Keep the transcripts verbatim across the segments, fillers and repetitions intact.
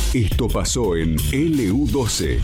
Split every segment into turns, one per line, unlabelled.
Esto pasó en L U doce.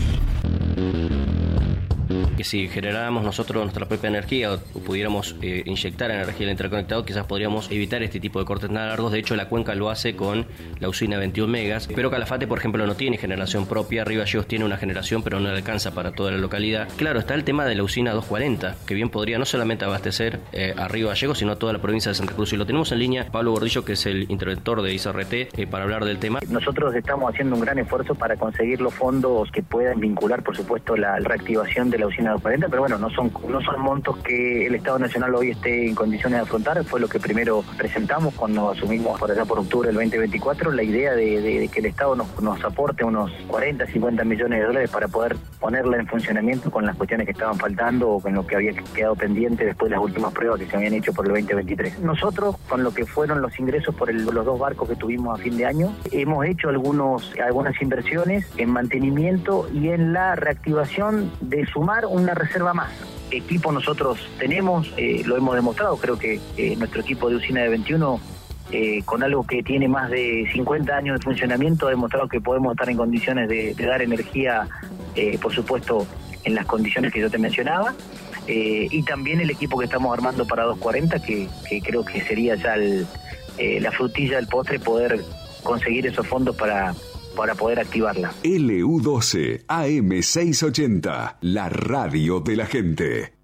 Que si generáramos nosotros nuestra propia energía o pudiéramos eh, inyectar energía al interconectado, quizás podríamos evitar este tipo de cortes tan largos. De hecho, la cuenca lo hace con la usina veintiún megas, pero Calafate, por ejemplo, no tiene generación propia. Río Gallegos tiene una generación, pero no le alcanza para toda la localidad. Claro, está el tema de la usina doscientos cuarenta, que bien podría no solamente abastecer eh, a Río Gallegos, sino a toda la provincia de Santa Cruz. Y lo tenemos en línea Pablo Gordillo, que es el interventor de I C R T, eh, para hablar del tema.
Nosotros estamos haciendo un gran esfuerzo para conseguir los fondos que puedan vincular, por supuesto, la reactivación de la usina doscientos cuarenta, pero bueno, no son no son montos que el Estado Nacional hoy esté en condiciones de afrontar. Fue lo que primero presentamos cuando asumimos por allá por octubre del veinte veinticuatro, la idea de, de, de que el Estado nos, nos aporte unos cuarenta, cincuenta millones de dólares para poder ponerla en funcionamiento con las cuestiones que estaban faltando o con lo que había quedado pendiente después de las últimas pruebas que se habían hecho por el veinte veintitrés. Nosotros, con lo que fueron los ingresos por el, los dos barcos que tuvimos a fin de año, hemos hecho algunos algunas inversiones en mantenimiento y en la reactivación de sumar una reserva más. Equipo nosotros tenemos, eh, lo hemos demostrado, creo que eh, nuestro equipo de usina de veintiuno, eh, con algo que tiene más de cincuenta años de funcionamiento, ha demostrado que podemos estar en condiciones de, de dar energía, eh, por supuesto, en las condiciones que yo te mencionaba, eh, y también el equipo que estamos armando para doscientos cuarenta, que, que creo que sería ya el, eh, la frutilla del postre, poder conseguir esos fondos para... para poder activarla.
L U doce A M seiscientos ochenta, la radio de la gente.